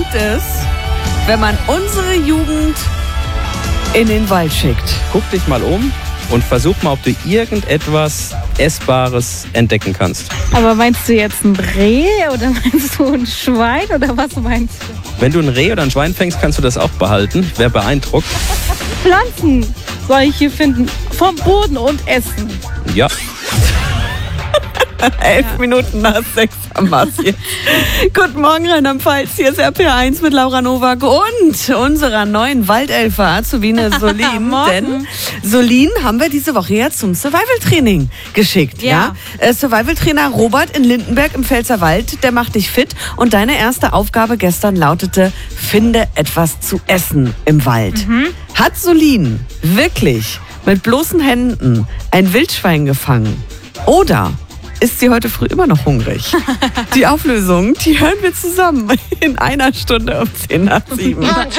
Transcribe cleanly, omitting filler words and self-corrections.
klingt es, wenn man unsere Jugend in den Wald schickt? Guck dich mal um und versuch mal, ob du irgendetwas Essbares entdecken kannst. Aber meinst du jetzt ein Reh oder meinst du ein Schwein oder was meinst du? Wenn du ein Reh oder ein Schwein fängst, kannst du das auch behalten. Wer beeindruckt? Pflanzen soll ich hier finden. Vom Boden und essen. Ja. 11 Minuten nach 6 am Mars hier. Guten Morgen, Rheinland-Pfalz. Hier ist RP1 mit Laura Nowak und unserer neuen Waldelfe Azubine Solin. Denn Solin haben wir diese Woche ja zum Survival-Training geschickt. Ja. Survival-Trainer Robert in Lindenberg im Pfälzerwald, der macht dich fit. Und deine erste Aufgabe gestern lautete, finde etwas zu essen im Wald. Hat Solin wirklich mit bloßen Händen ein Wildschwein gefangen? Oder ist sie heute früh immer noch hungrig? Die Auflösung, die hören wir zusammen in einer Stunde um 10 nach 7.